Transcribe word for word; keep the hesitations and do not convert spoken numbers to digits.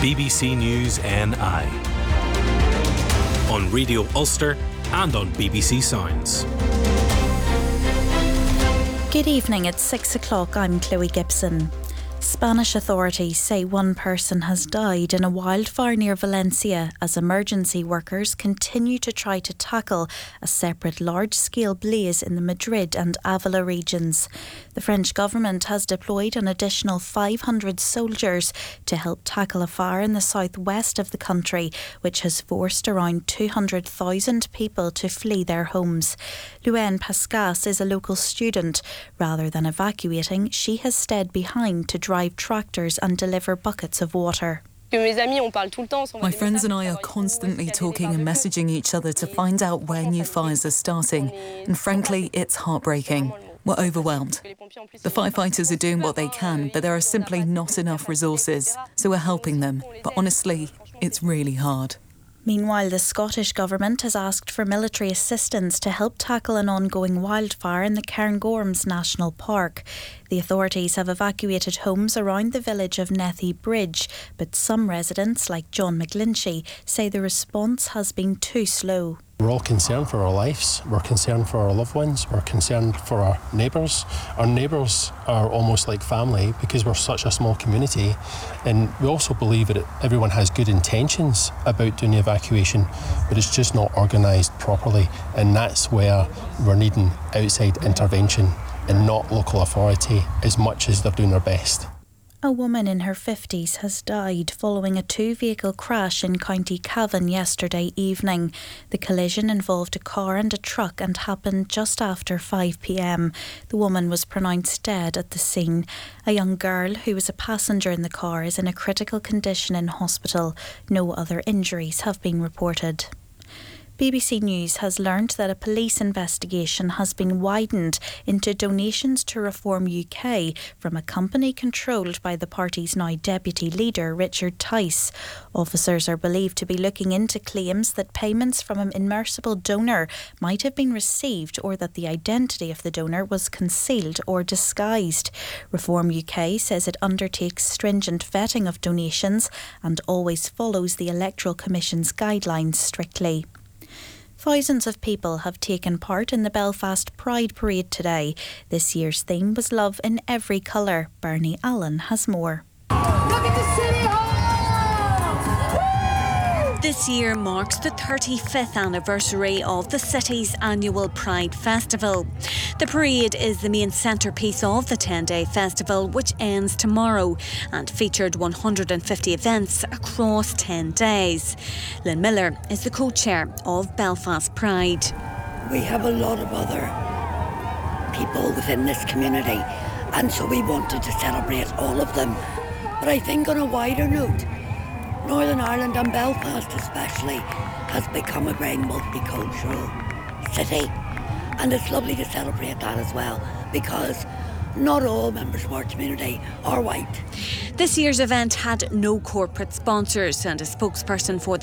B B C News N I. On Radio Ulster and on B B C Sounds. Good evening, it's six o'clock. I'm Chloe Gibson. Spanish authorities say one person has died in a wildfire near Valencia as emergency workers continue to try to tackle a separate large-scale blaze in the Madrid and Avila regions. The French government has deployed an additional five hundred soldiers to help tackle a fire in the southwest of the country, which has forced around two hundred thousand people to flee their homes. Luanne Pascas is a local student. Rather than evacuating, she has stayed behind to drive tractors and deliver buckets of water. My friends and I are constantly talking and messaging each other to find out where new fires are starting, and frankly, it's heartbreaking. We're overwhelmed. The firefighters are doing what they can, but there are simply not enough resources, so we're helping them. But honestly, it's really hard. Meanwhile, the Scottish Government has asked for military assistance to help tackle an ongoing wildfire in the Cairngorms National Park. The authorities have evacuated homes around the village of Nethy Bridge, but some residents, like John McGlinchey, say the response has been too slow. We're all concerned for our lives, we're concerned for our loved ones, we're concerned for our neighbours. Our neighbours are almost like family because we're such a small community, and we also believe that everyone has good intentions about doing the evacuation, but it's just not organised properly, and that's where we're needing outside intervention and not local authority as much as they're doing their best. A woman in her fifties has died following a two-vehicle crash in County Cavan yesterday evening. The collision involved a car and a truck and happened just after five p m. The woman was pronounced dead at the scene. A young girl who was a passenger in the car is in a critical condition in hospital. No other injuries have been reported. B B C News has learnt that a police investigation has been widened into donations to Reform U K from a company controlled by the party's now deputy leader, Richard Tice. Officers are believed to be looking into claims that payments from an immersible donor might have been received or that the identity of the donor was concealed or disguised. Reform U K says it undertakes stringent vetting of donations and always follows the Electoral Commission's guidelines strictly. Thousands of people have taken part in the Belfast Pride Parade today. This year's theme was love in every colour. Bernie Allen has more. Look at the City Hall! This year marks the thirty-fifth anniversary of the city's annual Pride Festival. The parade is the main centrepiece of the ten-day festival, which ends tomorrow and featured one hundred fifty events across ten days. Lynn Miller is the co-chair of Belfast Pride. We have a lot of other people within this community, and so we wanted to celebrate all of them. But I think on a wider note, Northern Ireland and Belfast especially has become a very multicultural city, and it's lovely to celebrate that as well, because not all members of our community are white. This year's event had no corporate sponsors, and a spokesperson for the